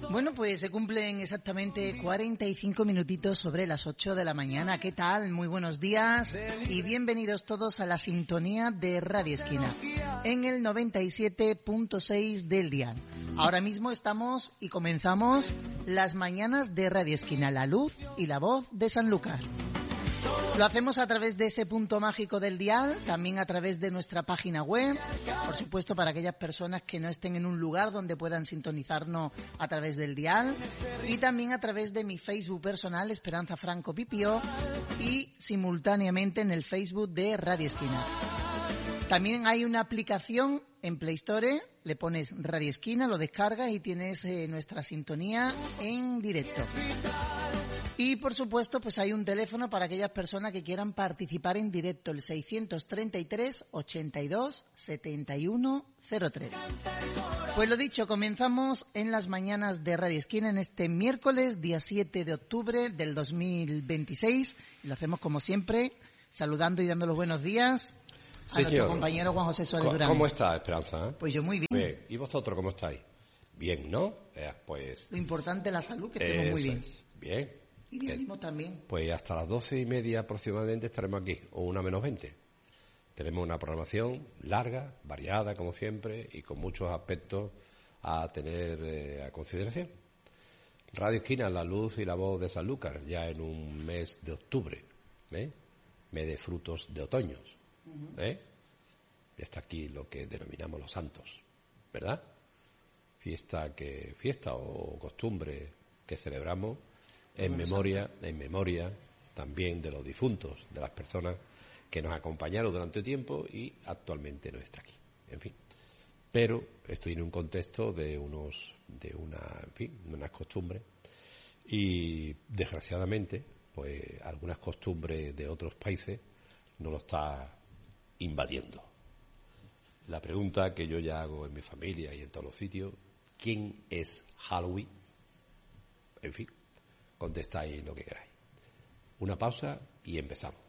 Bueno, pues se cumplen exactamente 45 minutitos sobre las 8 de la mañana. ¿Qué tal? Muy buenos días y bienvenidos todos a la sintonía de Radio Esquina en el 97.6 del dial. Ahora mismo estamos y comenzamos las mañanas de Radio Esquina, la luz y la voz de Sanlúcar. Lo hacemos a través de ese punto mágico del dial, también a través de nuestra página web, por supuesto para aquellas personas que no estén en un lugar donde puedan sintonizarnos a través del dial, y también a través de mi Facebook personal, Esperanza Franco Pipio, y simultáneamente en el Facebook de Radio Esquina. También hay una aplicación en Play Store, le pones Radio Esquina, lo descargas y tienes nuestra sintonía en directo. Y por supuesto, pues hay un teléfono para aquellas personas que quieran participar en directo, el 633 82 71 03. Pues lo dicho, comenzamos en las mañanas de Radio Esquina en este miércoles, día 7 de octubre del 2026. Y lo hacemos como siempre, saludando y dando los buenos días a nuestro compañero Juan José Suárez Durán. ¿Cómo está, Esperanza? Pues yo muy bien. Bien. ¿Y vosotros cómo estáis? Bien, ¿no? Pues lo importante es la salud, que estemos muy bien. Bien. Y de ánimo también. Pues hasta las 12:30 aproximadamente estaremos aquí, o 1:20. Tenemos una programación larga, variada como siempre, y con muchos aspectos a tener a consideración. Radio Esquina, la luz y la voz de Sanlúcar, ya en un mes de octubre, mes de frutos de otoños. Está aquí lo que denominamos los santos, ¿verdad? Fiesta o costumbre que celebramos en memoria también de los difuntos, de las personas que nos acompañaron durante tiempo y actualmente no está aquí. En fin, pero estoy en un contexto de unas costumbres y desgraciadamente, pues algunas costumbres de otros países nos lo está invadiendo. La pregunta que yo ya hago en mi familia y en todos los sitios: ¿quién es Halloween? En fin, contestáis lo que queráis. Una pausa y empezamos.